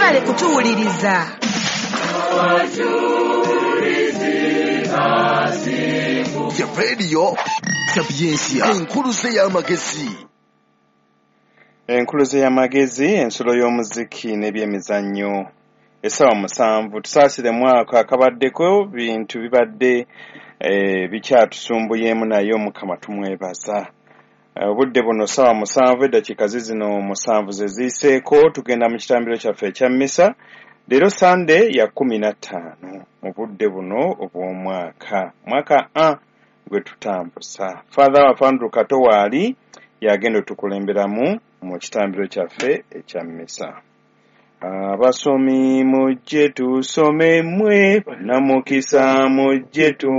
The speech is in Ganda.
mwagale kutuwuliriza. Ya radio Sapiensia enkuluze y'amagezi. Enkuluze y'amagezi ensulo y'omuziki n'ebyemizannyo. Esawa 7 tusaasire mwaka akabaddeko bintu bibadde bikyatusumbuyeemu naye Mukama tumwebaza. Obudde buno sawa 7 eddakiika zino 7 ze ziiseeko tugenda mu kitambiro kyaffe ekya mmisa. Leero Sunday ya 15 mu budde buno obw'omwaka mwaka gwe tutambuza. Father wa Andrew Katowaali yagenda tukulemberamu mu kitambiro kyaffe ekya mmisa. Abasomi mujje tusome mwe, bannamukisa mujje tu